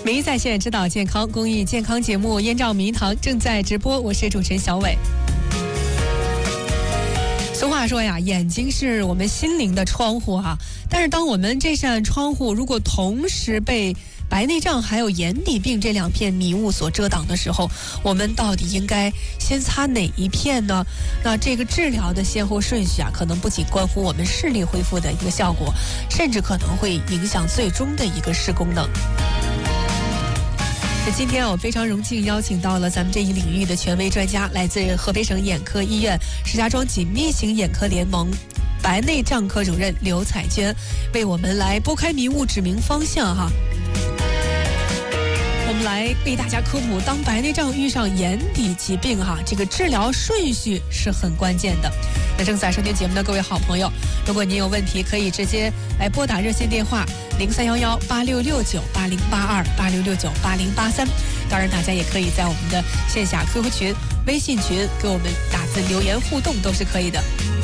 每一在线指导健康公益健康节目《燕赵迷堂》正在直播，我是主持人小伟。俗话说呀，眼睛是我们心灵的窗户哈。但是当我们这扇窗户如果同时被白内障还有眼底病这两片迷雾所遮挡的时候，我们到底应该先擦哪一片呢？那这个治疗的先后顺序啊，可能不仅关乎我们视力恢复的一个效果，甚至可能会影响最终的一个视功能。今天我非常荣幸邀请到了咱们这一领域的权威专家，来自河北省眼科医院石家庄紧密型眼科联盟白内障科主任刘彩娟，为我们来拨开迷雾指明方向哈。我们来为大家科普，当白内障遇上眼底疾病哈，这个治疗顺序是很关键的。那正在收听节目的各位好朋友，如果您有问题，可以直接来拨打热线电话03118669808286698083。当然，大家也可以在我们的线下 QQ 群、微信群给我们打字留言互动，都是可以的。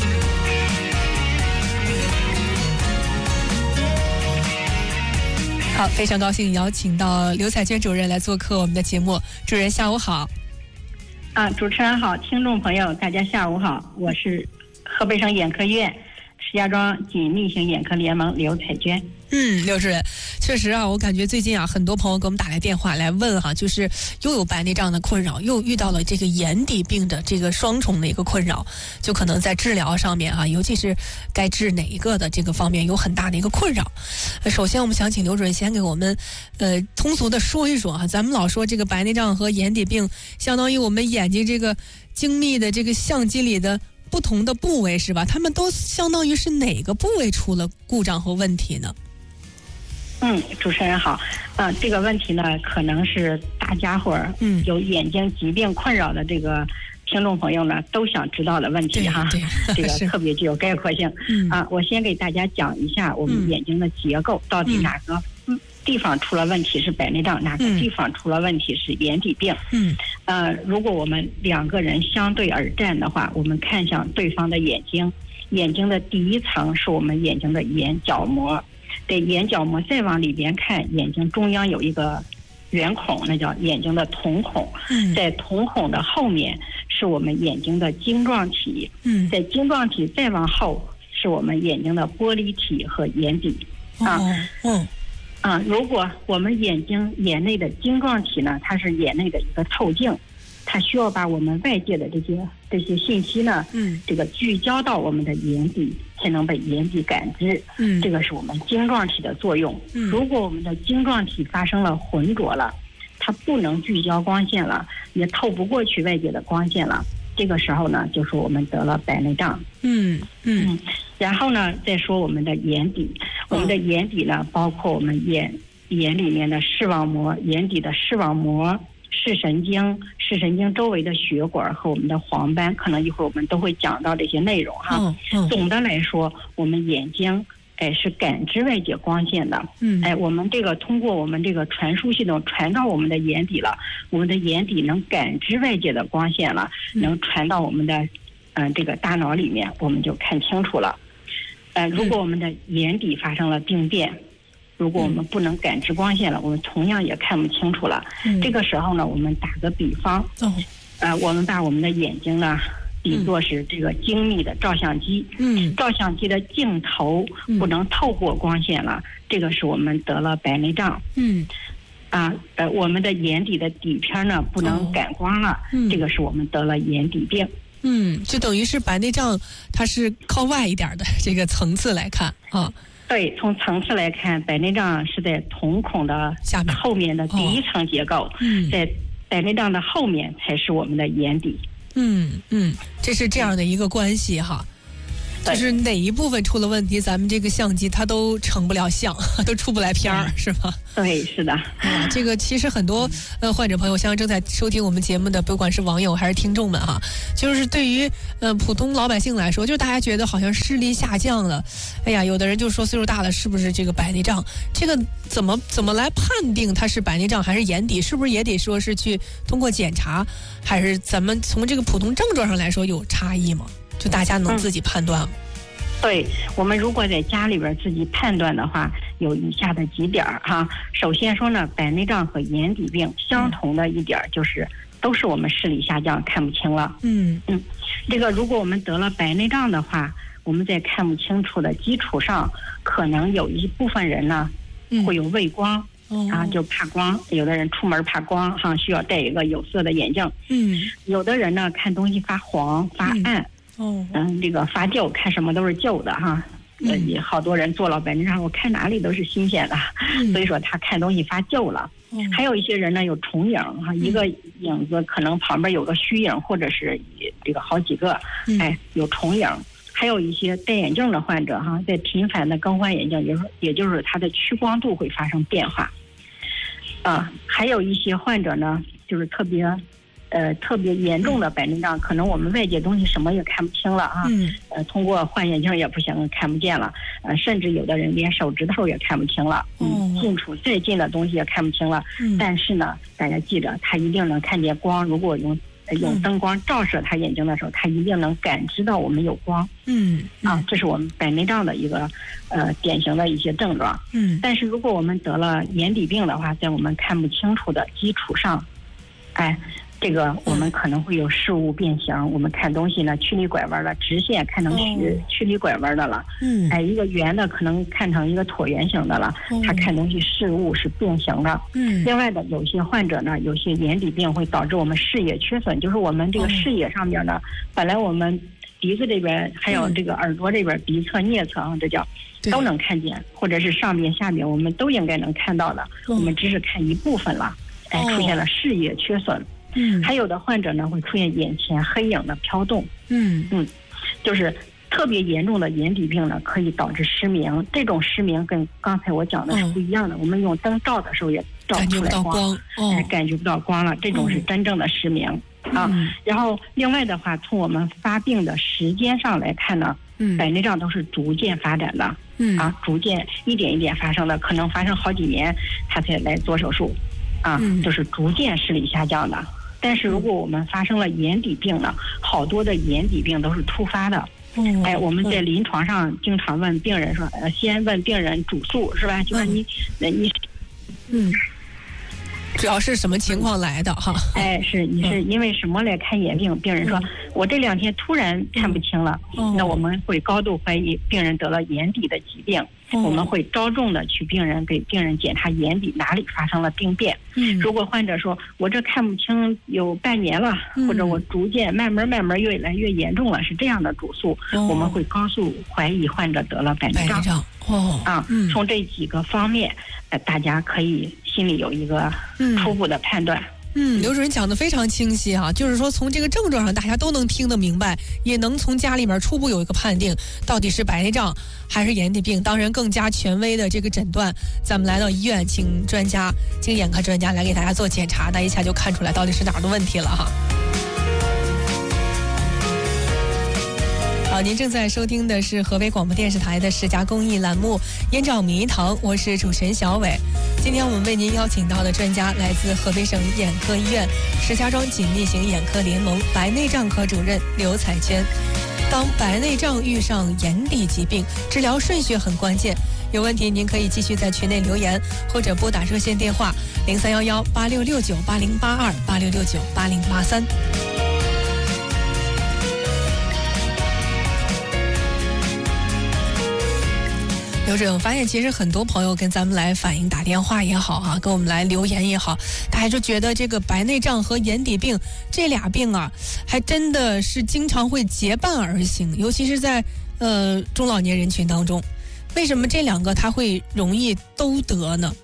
好，非常高兴邀请到刘彩娟主任来做客我们的节目。主任下午好。 主持人好，听众朋友大家下午好，我是河北省眼科医院石家庄紧密型眼科联盟刘彩娟。 刘主任，确实啊，我感觉最近啊，很多朋友给我们打来电话来问哈，就是又有白内障的困扰，又遇到了这个眼底病的这个双重的一个困扰，就可能在治疗上面啊，尤其是该治哪一个的这个方面有很大的一个困扰。首先我们想请刘主任先给我们通俗的说一说哈，咱们老说这个白内障和眼底病相当于我们眼睛这个精密的这个相机里的不同的部位是吧？他们都相当于是哪个部位出了故障和问题呢？ 主持人好，这个问题呢，可能是大家伙儿有眼睛疾病困扰的这个听众朋友呢都想知道的问题哈，这个特别具有概括性。我先给大家讲一下我们眼睛的结构，到底哪个地方出了问题是白内障，哪个地方出了问题是眼底病。如果我们两个人相对而站的话，我们看向对方的眼睛，眼睛的第一层是我们眼睛的眼角膜。对，眼角膜再往里边看，眼睛中央有一个圆孔，那叫眼睛的瞳孔。在瞳孔的后面是我们眼睛的晶状体。在晶状体再往后是我们眼睛的玻璃体和眼底。如果我们眼内的晶状体呢，它是眼内的一个透镜，它需要把我们外界的这些信息呢，这个聚焦到我们的眼底，才能被眼底感知。这个是我们晶状体的作用。如果我们的晶状体发生了浑浊了，它不能聚焦光线了，也透不过去外界的光线了，这个时候呢，就是我们得了白内障。然后呢，再说我们的眼底，我们的眼底呢，包括我们眼里面的视网膜，眼底的视网膜。视神经周围的血管和我们的黄斑，可能一会儿我们都会讲到这些内容哈。总的来说，我们眼睛是感知外界光线的。我们这个通过我们这个传输系统传到我们的眼底了，我们的眼底能感知外界的光线了，能传到我们的这个大脑里面，我们就看清楚了。如果我们的眼底发生了病变，如果我们不能感知光线了，我们同样也看不清楚了。这个时候呢，我们打个比方，我们把我们的眼睛呢比作是这个精密的照相机，照相机的镜头不能透过光线了，这个是我们得了白内障。我们的眼底的底片呢不能感光了，这个是我们得了眼底病。 就等于是白内障，它是靠外一点的这个层次来看啊。 对，从层次来看，白内障是在瞳孔的下面后面的第一层结构，在白内障的后面才是我们的眼底。 这是这样的一个关系哈。就是哪一部分出了问题，咱们这个相机它都成不了相，都出不来片儿，是吧？ 对，是的。 这个其实很多患者朋友，像正在收听我们节目的，不管是网友还是听众们哈，就是对于普通老百姓来说，就是大家觉得好像视力下降了，哎呀，有的人就说岁数大了是不是这个白内障？这个怎么来判定它是白内障还是眼底？是不是也得说是去通过检查，还是咱们从这个普通症状上来说有差异吗？就大家能自己判断吗？ 对，我们如果在家里边自己判断的话， 有以下的几点哈。首先说呢，白内障和眼底病相同的一点就是都是我们视力下降，看不清了。这个如果我们得了白内障的话，我们在看不清楚的基础上，可能有一部分人呢会有畏光。就怕光，有的人出门怕光哈，需要戴一个有色的眼镜。有的人呢看东西发黄发暗，这个发旧，看什么都是旧的哈。也好多人做了白内障，我看哪里都是新鲜的，所以说他看东西发旧了。还有一些人呢有重影哈，一个影子可能旁边有个虚影，或者是这个好几个，有重影。还有一些戴眼镜的患者哈，在频繁的更换眼镜，也就是它的屈光度会发生变化。还有一些患者呢，就是特别严重的白内障，可能我们外界东西什么也看不清了啊。通过换眼镜也不行，看不见了。甚至有的人连手指头也看不清了。近处再近的东西也看不清了。但是呢，大家记着，他一定能看见光。如果用灯光照射他眼睛的时候，他一定能感知到我们有光。这是我们白内障的一个典型的一些症状。但是如果我们得了眼底病的话，在我们看不清楚的基础上，这个我们可能会有视物变形。我们看东西呢，曲里拐弯的，直线看成曲里拐弯的了。一个圆的可能看成一个椭圆形的了。他看东西视物是变形的。另外的有些患者呢，有些眼底病会导致我们视野缺损，就是我们这个视野上面呢，本来我们鼻子这边还有这个耳朵这边鼻侧颞侧这叫都能看见，或者是上边下边我们都应该能看到的，我们只是看一部分了，出现了视野缺损。还有的患者呢会出现眼前黑影的飘动。就是特别严重的眼底病呢，可以导致失明。这种失明跟刚才我讲的是不一样的。我们用灯照的时候也照不出来光，感觉不到光了，这种是真正的失明。然后另外的话，从我们发病的时间上来看呢，白内障都是逐渐发展的。逐渐一点一点发生的，可能发生好几年他才来做手术。就是逐渐视力下降的。但是如果我们发生了眼底病呢，好多的眼底病都是突发的。我们在临床上经常问病人说，先问病人主诉是吧？就说你主要是什么情况来的哈？ 你是因为什么来看眼病？病人说我这2天突然看不清了。那我们会高度怀疑病人得了眼底的疾病。我们会着重的给病人检查眼底哪里发生了病变。如果患者说我这看不清有半年了，或者我逐渐慢慢越来越严重了，是这样的主诉，我们会高度怀疑患者得了白内障。从这几个方面，大家可以心里有一个初步的判断。 刘主任讲得非常清晰哈，就是说从这个症状上大家都能听得明白，也能从家里面初步有一个判定，到底是白内障还是眼底病。当然更加权威的这个诊断，咱们来到医院，请眼科专家来给大家做检查，那一下就看出来到底是哪儿的问题了哈。好，您正在收听的是河北广播电视台的10佳公益栏目《眼找迷堂》，我是主持人小伟。今天我们为您邀请到的专家来自河北省眼科医院石家庄锦密型眼科联盟白内障科主任刘彩娟。当白内障遇上眼底疾病，治疗顺序很关键。有问题您可以继续在群内留言，或者拨打热线电话03118669808286698083。刘主任，我发现其实很多朋友跟咱们来反映，打电话也好啊，跟我们来留言也好，大家就觉得这个白内障和眼底病这俩病啊，还真的是经常会结伴而行，尤其是在中老年人群当中。为什么这2个它会容易都得呢？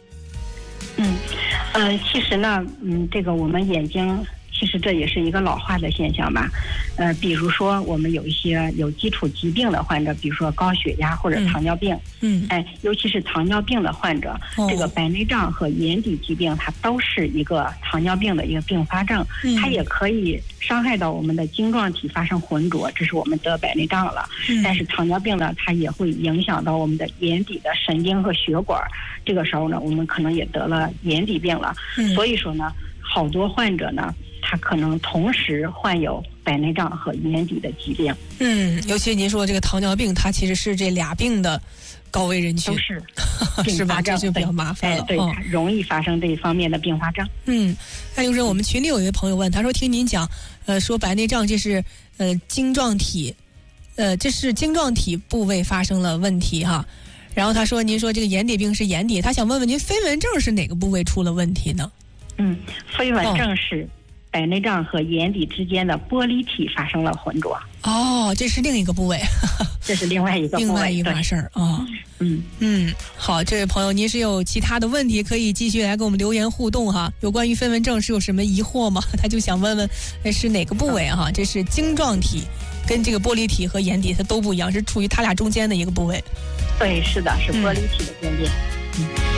其实呢，这个我们眼睛。其实这也是一个老化的现象吧。比如说我们有一些有基础疾病的患者，比如说高血压或者糖尿病。尤其是糖尿病的患者，这个白内障和眼底疾病它都是一个糖尿病的一个并发症。它也可以伤害到我们的晶状体发生浑浊，这是我们得白内障了。但是糖尿病呢，它也会影响到我们的眼底的神经和血管，这个时候呢，我们可能也得了眼底病了。所以说呢，好多患者呢，他可能同时患有白内障和眼底的疾病。 尤其您说这个糖尿病，它其实是这俩病的高危人群， 都是是吧？这就比较麻烦了。 对，容易发生这方面的并发症。 那就是我们群里有一位朋友问，他说听您讲，说白内障这是晶状体，这是晶状体部位发生了问题哈。然后他说您说这个眼底病是眼底，他想问问您飞蚊症是哪个部位出了问题呢？ 飞蚊症是白内障和眼底之间的玻璃体发生了浑浊。 这是另一个部位， 这是另外一个部位， 另外一码事儿啊。好，这位朋友，您是有其他的问题可以继续来跟我们留言互动哈。有关于飞蚊症是有什么疑惑吗？他就想问问，是哪个部位哈？这是晶状体，跟这个玻璃体和眼底它都不一样，是处于它俩中间的一个部位。 对，是的，是玻璃体的边界。